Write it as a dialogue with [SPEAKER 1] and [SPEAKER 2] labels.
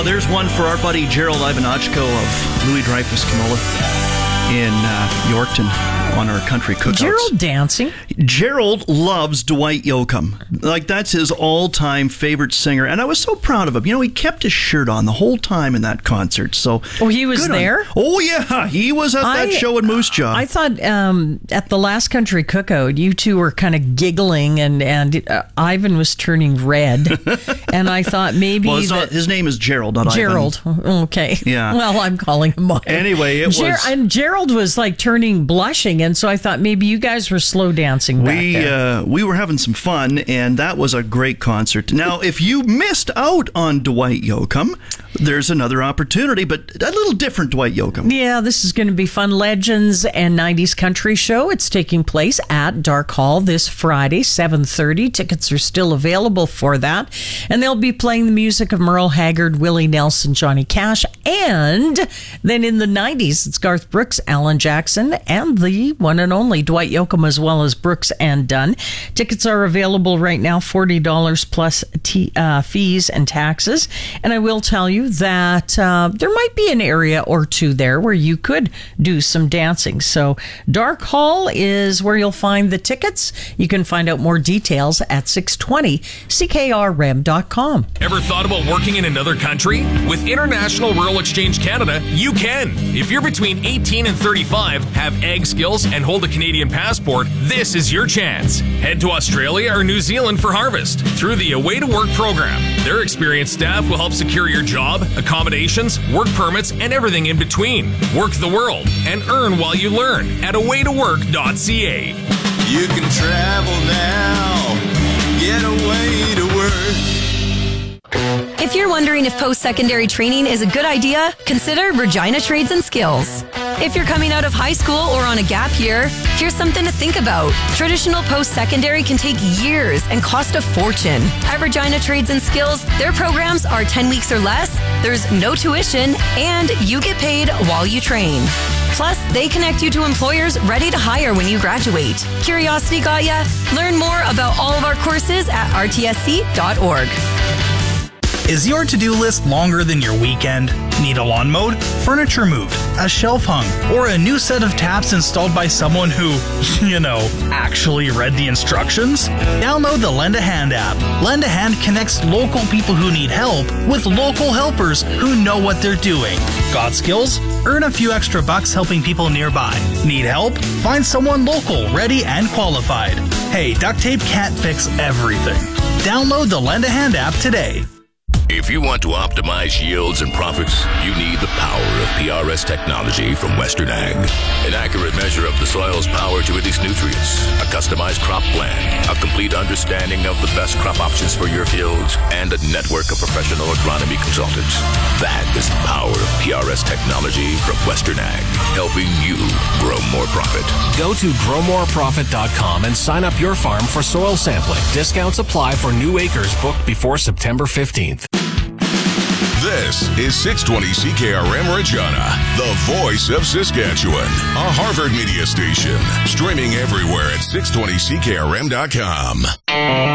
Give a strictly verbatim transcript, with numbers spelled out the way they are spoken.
[SPEAKER 1] Oh, there's one for our buddy Gerald Ivanachko of Louis Dreyfus Canola in uh, Yorkton on our country cookouts.
[SPEAKER 2] Gerald dancing.
[SPEAKER 1] Gerald loves Dwight Yoakam. Like, that's his all-time favorite singer. And I was so proud of him. You know, he kept his shirt on the whole time in that concert. So,
[SPEAKER 2] oh, he was there?
[SPEAKER 1] On. Oh, yeah. He was at
[SPEAKER 2] I,
[SPEAKER 1] that show in Moose Jaw.
[SPEAKER 2] I thought um, at the last country cookout, you two were kind of giggling, and, and uh, Ivan was turning red. And I thought maybe...
[SPEAKER 1] Well, not, his name is Gerald, not
[SPEAKER 2] Gerald.
[SPEAKER 1] Ivan.
[SPEAKER 2] Gerald. Okay.
[SPEAKER 1] Yeah.
[SPEAKER 2] Well, I'm calling him Ivan.
[SPEAKER 1] Anyway, it
[SPEAKER 2] Ger-
[SPEAKER 1] was...
[SPEAKER 2] And Gerald was like turning blushing, and so I thought maybe you guys were slow dancing back
[SPEAKER 1] we,
[SPEAKER 2] there.
[SPEAKER 1] Uh, we were having some fun, and that was a great concert. Now, if you missed out on Dwight Yoakam, there's another opportunity, but a little different Dwight Yoakam.
[SPEAKER 2] Yeah, this is going to be Fun Legends and nineties Country Show. It's taking place at Dark Hall this Friday, seven thirty. Tickets are still available for that. And they'll be playing the music of Merle Haggard, Willie Nelson, Johnny Cash, and then in the nineties, it's Garth Brooks, Alan Jackson, and the one and only Dwight Yoakam, as well as Brooks and Dunn. Tickets are available right now, forty dollars plus t- uh, fees and taxes. And I will tell you that uh, there might be an area or two there where you could do some dancing. So Dark Hall is where you'll find the tickets. You can find out more details at six twenty C K R R E M dot com.
[SPEAKER 3] Ever thought about working in another country? With International Rural Exchange Canada, you can. If you're between eighteen and thirty-five, have ag skills, and hold a Canadian passport, this is your chance. Head to Australia or New Zealand for harvest through the Away to Work program. Their experienced staff will help secure your job, accommodations, work permits, and everything in between. Work the world and earn while you learn at away to work dot c a.
[SPEAKER 4] You can travel now, get away to work.
[SPEAKER 5] If you're wondering if post-secondary training is a good idea, consider Regina Trades and Skills. If you're coming out of high school or on a gap year, here's something to think about. Traditional post-secondary can take years and cost a fortune. At Regina Trades and Skills, their programs are ten weeks or less, there's no tuition, and you get paid while you train. Plus, they connect you to employers ready to hire when you graduate. Curiosity got ya? Learn more about all of our courses at r t s c dot org.
[SPEAKER 6] Is your to-do list longer than your weekend? Need a lawn mowed, furniture moved, a shelf hung, or a new set of taps installed by someone who, you know, actually read the instructions? Download the Lend a Hand app. Lend a Hand connects local people who need help with local helpers who know what they're doing. Got skills? Earn a few extra bucks helping people nearby. Need help? Find someone local, ready, and qualified. Hey, duct tape can't fix everything. Download the Lend a Hand app today.
[SPEAKER 7] If you want to optimize yields and profits, you need the power of P R S technology from Western Ag. An accurate measure of the soil's power to release nutrients, a customized crop plan, a complete understanding of the best crop options for your fields, and a network of professional agronomy consultants. That is the power of P R S technology from Western Ag, helping you grow more profit.
[SPEAKER 8] Go to grow more profit dot com and sign up your farm for soil sampling. Discounts apply for new acres booked before September fifteenth.
[SPEAKER 4] This is six twenty C K R M Regina, the voice of Saskatchewan, a Harvard media station, streaming everywhere at six twenty C K R M dot com.